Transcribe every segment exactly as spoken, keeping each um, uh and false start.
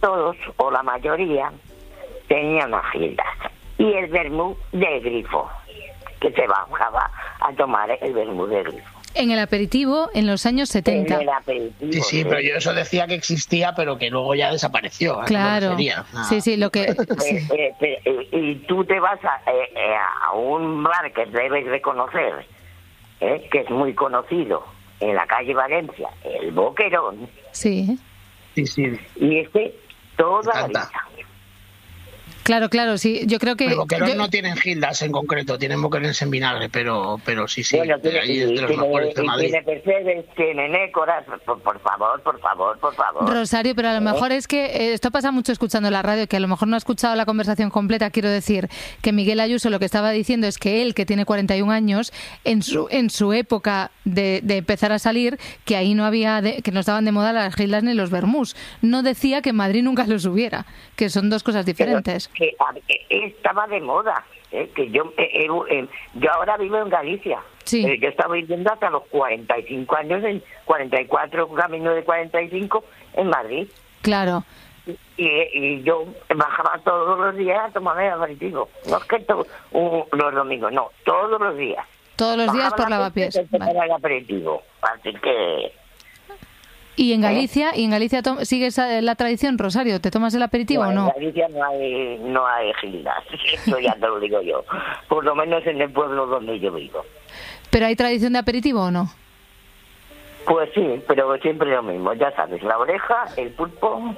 todos, o la mayoría, tenían unas gildas. Y el vermú de grifo, que se bajaba a tomar el vermú de grifo. En el aperitivo, en los años setenta. En el aperitivo, sí, sí, sí, pero yo eso decía que existía, pero que luego ya desapareció. Claro. No sí, sí, lo que... Sí. Eh, eh, eh, y tú te vas a, eh, eh, a un bar que debes reconocer, eh, que es muy conocido, en la calle Valencia, el Boquerón. Sí. Sí, sí. Y este, toda la vida. Claro, claro, sí, yo creo que... Pero Boquerón yo... no tienen gildas en concreto, tienen boquerones en vinagre, pero pero sí, sí, bueno, tiene, allí es de los tiene, mejores de Madrid. Tiene Mercedes, tiene Nécoras, por, por favor, por favor, por favor. Rosario, pero a lo mejor es que eh, esto pasa mucho escuchando la radio, que a lo mejor no ha escuchado la conversación completa. Quiero decir que Miguel Ayuso lo que estaba diciendo es que él, que tiene cuarenta y un años, en su en su época de, de empezar a salir, que ahí no había, de, que no estaban de moda las gildas ni los vermús. No decía que en Madrid nunca los hubiera, que son dos cosas diferentes. Pero, que, que, estaba de moda, ¿eh? que yo eh, eh, yo ahora vivo en Galicia. Sí. Eh, yo estaba viviendo hasta los cuarenta y cinco años, en cuarenta y cuatro, camino de cuarenta y cinco, en Madrid. Claro. Y, y yo bajaba todos los días a tomar el aperitivo. No es que to, uh, los domingos, no, todos los días. Todos los días por Lavapiés. Vale. El aperitivo. Así que... ¿Y en Galicia, ¿Eh? y en Galicia sigues la tradición, Rosario? ¿Te tomas el aperitivo no, o no? En Galicia no hay, no hay gildas, esto ya te lo digo yo. Por lo menos en el pueblo donde yo vivo. ¿Pero hay tradición de aperitivo o no? Pues sí, pero siempre lo mismo, ya sabes, la oreja, el pulpo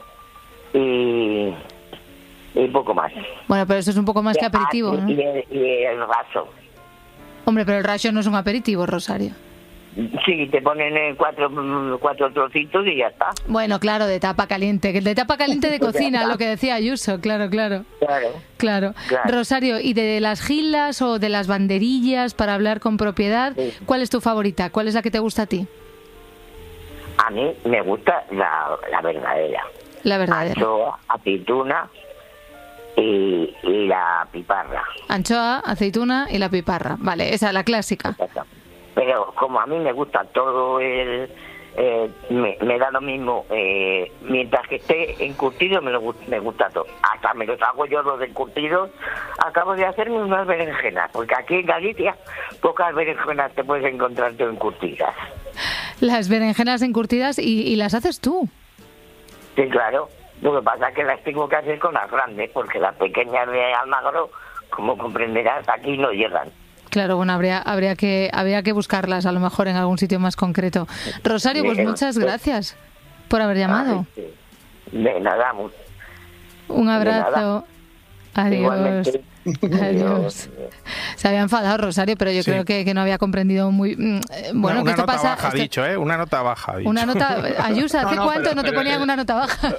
y, y poco más. Bueno, pero eso es un poco más que aperitivo, ah, y, ¿no? Y el, y el raso. Hombre, pero el raso no es un aperitivo, Rosario. Sí, te ponen cuatro, cuatro trocitos y ya está. Bueno, claro, de tapa caliente, que de tapa caliente de cocina, lo que decía Ayuso, claro, claro. Claro. Claro. Claro. Rosario, ¿y de las gildas o de las banderillas, para hablar con propiedad, sí. cuál es tu favorita? ¿Cuál es la que te gusta a ti? A mí me gusta la, la verdadera. La verdadera. Anchoa, aceituna y, y la piparra. Anchoa, aceituna y la piparra. Vale, esa es la clásica. Exacto. Pero como a mí me gusta todo el... Eh, me, me da lo mismo, eh, mientras que esté encurtido me, lo, me gusta todo. Hasta me los hago yo los encurtidos. Acabo de hacerme unas berenjenas, porque aquí en Galicia pocas berenjenas te puedes encontrar tú encurtidas. Las berenjenas encurtidas y, y las haces tú. Sí, claro. Lo que pasa es que las tengo que hacer con las grandes, porque las pequeñas de Almagro, como comprenderás, aquí no llegan. Claro, bueno, habría habría que habría que buscarlas a lo mejor en algún sitio más concreto. Rosario, pues muchas gracias por haber llamado. Ay, sí. De nada. Un abrazo. Adiós. Igualmente. Adiós. Se había enfadado Rosario, pero yo sí. creo que, que no había comprendido muy bueno. Una, una que esto nota pasa, baja, esto... dicho, ¿eh? Una nota baja. Dicho. Una nota. Ayuso, ¿hace no, no, cuánto pero, no te pero, ponían pero... una nota baja?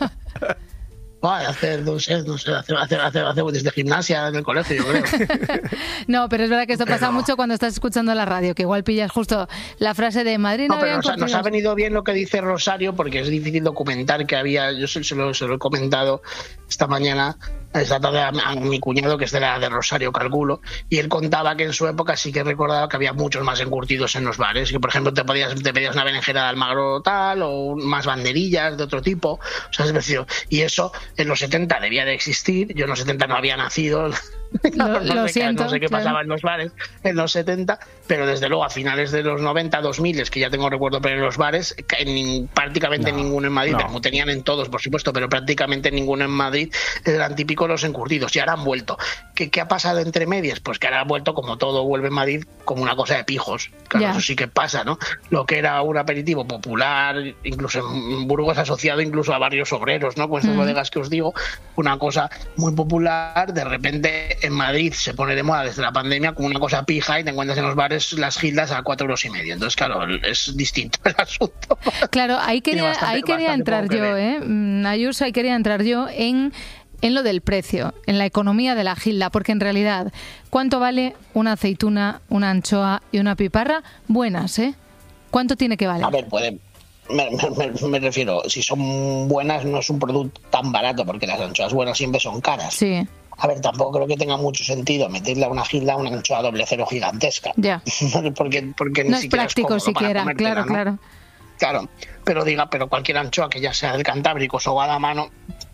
Hacer, no sé, no sé, hacer, hacer, hacer, hacer desde gimnasia en el colegio, yo creo. No, pero es verdad que esto pasa pero... mucho cuando estás escuchando la radio, que igual pillas justo la frase de Madrid. No, no pero nos, nos ha venido bien lo que dice Rosario, porque es difícil documentar que había, yo se, se, lo, se lo he comentado esta mañana, esta tarde a, a mi cuñado, que es de la de Rosario, calculo, y él contaba que en su época sí que recordaba que había muchos más encurtidos en los bares, que por ejemplo te podías te pedías una berenjena de Almagro tal, o más banderillas de otro tipo, o sea, es decir, y eso en los setenta debía de existir, yo en los setenta no había nacido, lo, no, lo sé, siento, no sé qué claro. pasaba en los bares en los setenta, pero desde luego a finales de los noventa, dos mil, es que ya tengo recuerdo, pero en los bares, en, prácticamente no, ninguno en Madrid, no. como tenían en todos, por supuesto, pero prácticamente ninguno en Madrid, eran típicos los encurtidos, y ahora han vuelto. ¿Qué, qué ha pasado entre medias? Pues que ahora han vuelto, como todo vuelve en Madrid, como una cosa de pijos. Claro, ya. Eso sí que pasa, ¿no? Lo que era un aperitivo popular, incluso en Burgos asociado incluso a barrios obreros, ¿no? Con estas mm. bodegas que os digo, una cosa muy popular, de repente en Madrid se pone de moda desde la pandemia como una cosa pija y te encuentras en los bares las gildas a cuatro euros y medio. Entonces, claro, es distinto el asunto. Claro, ahí quería, bastante, ahí quería entrar yo, ¿eh? Ayuso, ahí quería entrar yo en... en lo del precio, en la economía de la gilda, porque en realidad, ¿cuánto vale una aceituna, una anchoa y una piparra? Buenas, ¿eh? ¿Cuánto tiene que valer? A ver, pueden... Me, me, me refiero, si son buenas no es un producto tan barato, porque las anchoas buenas siempre son caras. Sí. A ver, tampoco creo que tenga mucho sentido meterle a una gilda una anchoa doble cero gigantesca. Ya. porque, porque no ni es siquiera práctico es siquiera, claro, ¿no? claro. Claro, pero diga, pero cualquier anchoa que ya sea del Cantábrico, sobada a mano,